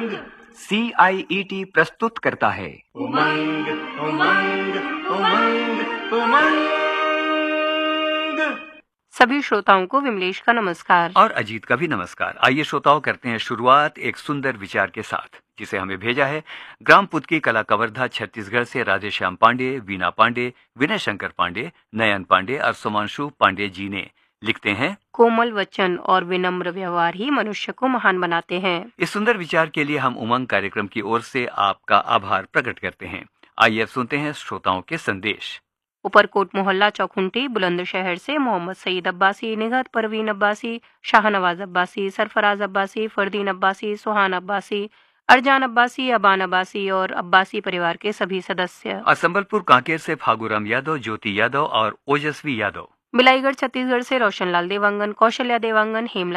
उमंग CIET प्रस्तुत करता है उमंग उमंग उमंग उमंग। सभी श्रोताओं को विमलेश का नमस्कार और अजीत का भी नमस्कार। आइए श्रोताओं, करते हैं शुरुआत एक सुंदर विचार के साथ, जिसे हमें भेजा है ग्राम पुतकी कला कवर्धा छत्तीसगढ़ से राधेश्याम पांडे, वीना पांडे, विनय शंकर पांडे, नयन पांडे और सुमांशु पांडे जी ने। लिखते हैं, कोमल वचन और विनम्र व्यवहार ही मनुष्य को महान बनाते हैं। इस सुंदर विचार के लिए हम उमंग कार्यक्रम की ओर से आपका आभार प्रकट करते हैं। आइए अब सुनते हैं श्रोताओं के संदेश। ऊपरकोट मोहल्ला चौखुंटी बुलंदशहर से मोहम्मद सईद अब्बासी, निगहत परवीन अब्बासी, शाहनवाज अब्बासी, सरफराज अब्बासी, फरदीन अब्बासी, सुहान अब्बासी, अरजान अब्बासी, अबान अब्बासी और अब्बासी परिवार के सभी सदस्य। और संबलपुर कांकेर से फागुराम यादव, ज्योति यादव और ओजस्वी यादव। बिलाईगढ़ छत्तीसगढ़ से रोशनलाल देवांगन, कौशल्या देवांगन, हेमलता